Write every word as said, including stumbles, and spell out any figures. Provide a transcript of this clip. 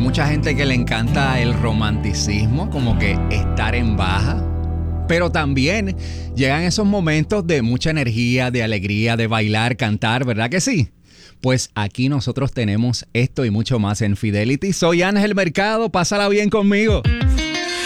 mucha gente que le encanta el romanticismo, como que estar en baja. Pero también llegan esos momentos de mucha energía, de alegría, de bailar, cantar, ¿verdad que sí? Pues aquí nosotros tenemos esto y mucho más en Fidelity. Soy Ángel Mercado, pásala bien conmigo.